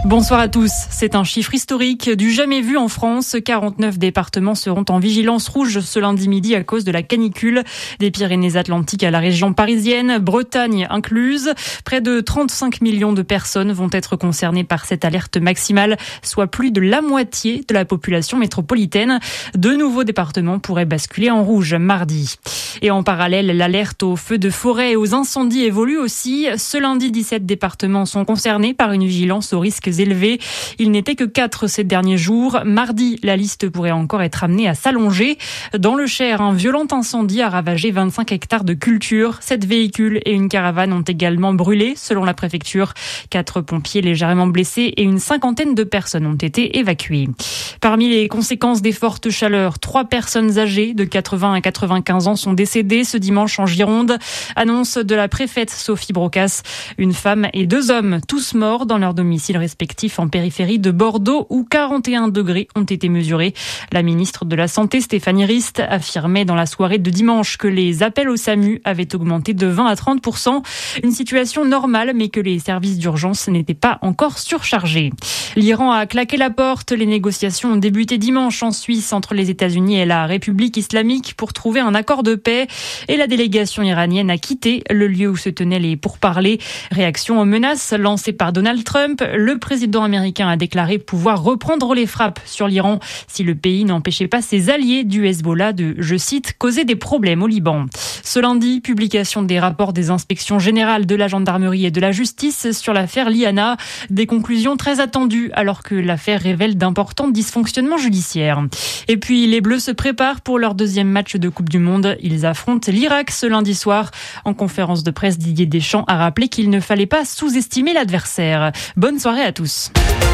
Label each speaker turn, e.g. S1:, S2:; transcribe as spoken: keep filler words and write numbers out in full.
S1: Bonsoir à tous. C'est un chiffre historique du jamais vu en France. quarante-neuf départements seront en vigilance rouge ce lundi midi à cause de la canicule. Des Pyrénées-Atlantiques à la région parisienne, Bretagne incluse. Près de trente-cinq millions de personnes vont être concernées par cette alerte maximale, soit plus de la moitié de la population métropolitaine. De nouveaux départements pourraient basculer en rouge mardi. Et en parallèle, l'alerte aux feux de forêt et aux incendies évolue aussi. Ce lundi, dix-sept départements sont concernés par une vigilance aux risques élevés. Il n'était que quatre ces derniers jours. Mardi, la liste pourrait encore être amenée à s'allonger. Dans le Cher, un violent incendie a ravagé vingt-cinq hectares de culture. Sept véhicules et une caravane ont également brûlé, selon la préfecture. Quatre pompiers légèrement blessés et une cinquantaine de personnes ont été évacuées. Parmi les conséquences des fortes chaleurs, trois personnes âgées de quatre-vingts à quatre-vingt-quinze ans sont décédées ce dimanche en Gironde. Annonce de la préfète Sophie Brocas. Une femme et deux hommes, tous morts dans leur domicile respectif en périphérie de Bordeaux où quarante et un degrés ont été mesurés. La ministre de la Santé, Stéphanie Rist, affirmait dans la soirée de dimanche que les appels au SAMU avaient augmenté de vingt à trente pour cent. Une situation normale, mais que les services d'urgence n'étaient pas encore surchargés. L'Iran a claqué la porte. Les négociations ont débuté dimanche en Suisse entre les États-Unis et la République islamique pour trouver un accord de paix. Et la délégation iranienne a quitté le lieu où se tenaient les pourparlers. Réaction aux menaces lancées par Donald Trump. Le président américain a déclaré pouvoir reprendre les frappes sur l'Iran si le pays n'empêchait pas ses alliés du Hezbollah de, je cite, causer des problèmes au Liban. Ce lundi, publication des rapports des inspections générales de la gendarmerie et de la justice sur l'affaire Liana. Des conclusions très attendues alors que l'affaire révèle d'importants dysfonctionnements judiciaires. Et puis, les Bleus se préparent pour leur deuxième match de Coupe du Monde. Ils affrontent l'Irak ce lundi soir. En conférence de presse, Didier Deschamps a rappelé qu'il ne fallait pas sous-estimer l'adversaire. Bonne soirée à tous.